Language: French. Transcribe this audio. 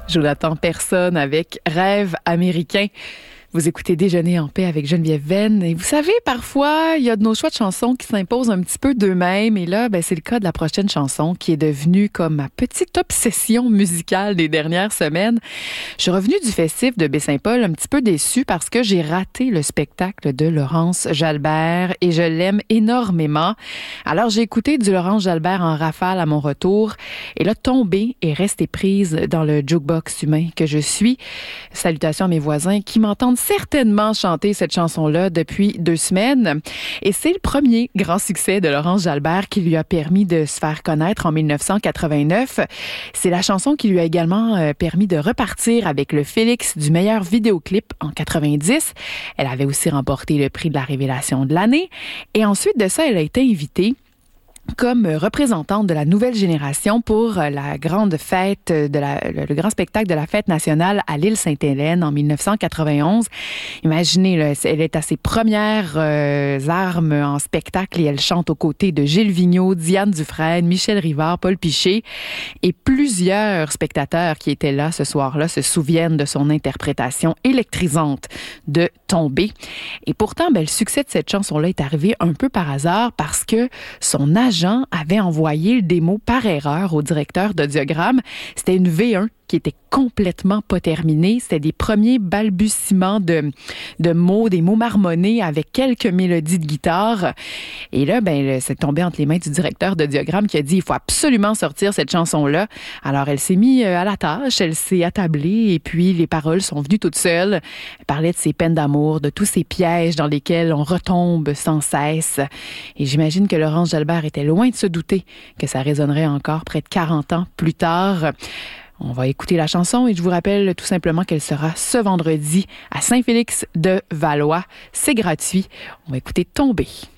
Jonathan Persson avec Rêve américain. Vous écoutez Déjeuner en paix avec Geneviève Venn. Et vous savez, parfois, il y a de nos choix de chansons qui s'imposent un petit peu d'eux-mêmes. Et là, c'est le cas de la prochaine chanson qui est devenue comme ma petite obsession musicale des dernières semaines. Je suis revenue du festif de Baie-Saint-Paul un petit peu déçue parce que j'ai raté le spectacle de Laurence Jalbert et je l'aime énormément. Alors, j'ai écouté du Laurence Jalbert en rafale à mon retour. Et là, tombée et restée prise dans le jukebox humain que je suis. Salutations à mes voisins qui m'entendent certainement chanter cette chanson-là depuis 2 semaines. Et c'est le premier grand succès de Laurence Jalbert qui lui a permis de se faire connaître en 1989. C'est la chanson qui lui a également permis de repartir avec le Félix du meilleur vidéoclip en 90. Elle avait aussi remporté le prix de la révélation de l'année. Et ensuite de ça, elle a été invitée comme représentante de la nouvelle génération pour la grande fête le grand spectacle de la fête nationale à l'île Sainte-Hélène en 1991. Imaginez, là, elle est à ses premières armes en spectacle et elle chante aux côtés de Gilles Vigneault, Diane Dufresne, Michel Rivard, Paul Piché et plusieurs spectateurs qui étaient là ce soir-là se souviennent de son interprétation électrisante de Tombée. Et pourtant, le succès de cette chanson-là est arrivé un peu par hasard parce que son agent avait envoyé le démo par erreur au directeur d'Audiogramme. C'était une V1 qui était complètement pas terminée. C'était des premiers balbutiements de mots, des mots marmonnés avec quelques mélodies de guitare. Et là, c'est tombé entre les mains du directeur d'Audiogramme qui a dit « Il faut absolument sortir cette chanson-là ». Alors, elle s'est mise à la tâche, elle s'est attablée et puis les paroles sont venues toutes seules. Elle parlait de ses peines d'amour, de tous ces pièges dans lesquels on retombe sans cesse. Et j'imagine que Laurence Jalbert était loin de se douter que ça résonnerait encore près de 40 ans plus tard. On va écouter la chanson et je vous rappelle tout simplement qu'elle sera ce vendredi à Saint-Félix-de-Valois. C'est gratuit. On va écouter Tomber.